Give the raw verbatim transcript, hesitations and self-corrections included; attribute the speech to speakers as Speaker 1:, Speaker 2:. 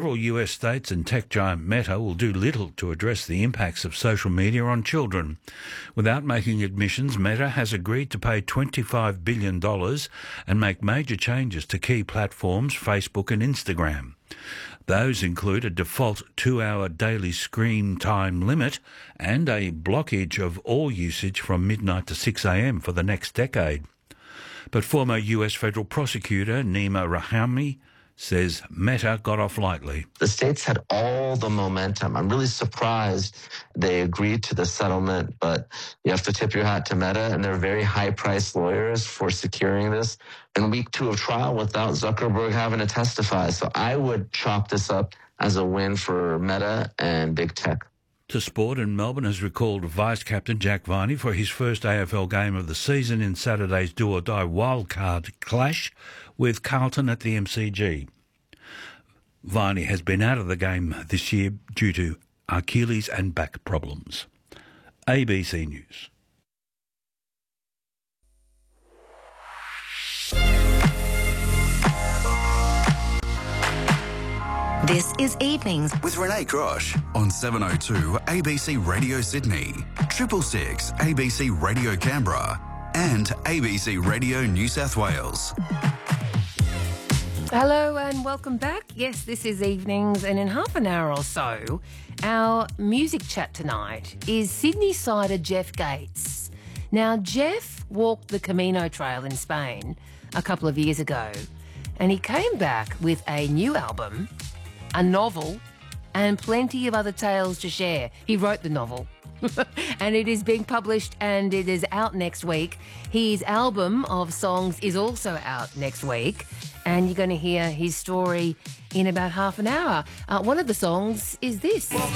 Speaker 1: several U S states and tech giant Meta will do little to address the impacts of social media on children. Without making admissions, Meta has agreed to pay twenty-five billion dollars and make major changes to key platforms, Facebook and Instagram. Those include a default two-hour daily screen time limit and a blockage of all usage from midnight to six a m for the next decade. But former U S federal prosecutor Nima Rahami says Meta got off lightly.
Speaker 2: The states had all the momentum. I'm really surprised they agreed to the settlement, but you have to tip your hat to Meta and their very high-priced lawyers for securing this in week two of trial without Zuckerberg having to testify. So I would chalk this up as a win for Meta and big tech.
Speaker 1: To sport, and Melbourne has recalled Vice-Captain Jack Viney for his first A F L game of the season in Saturday's do-or-die wildcard clash with Carlton at the M C G. Viney has been out of the game this year due to Achilles and back problems. A B C News.
Speaker 3: This is Evenings
Speaker 4: with Renee Grosh on seven oh two A B C Radio Sydney, triple six A B C Radio Canberra and A B C Radio New South Wales.
Speaker 5: Hello and welcome back. Yes, this is Evenings, and in half an hour or so, our music chat tonight is Sydney-sider Jeff Gates. Now, Jeff walked the Camino Trail in Spain a couple of years ago, and he came back with a new album, a novel, and plenty of other tales to share. He wrote the novel. And it is being published and it is out next week. His album of songs is also out next week, and you're going to hear his story in about half an hour. Uh, one of the songs is this.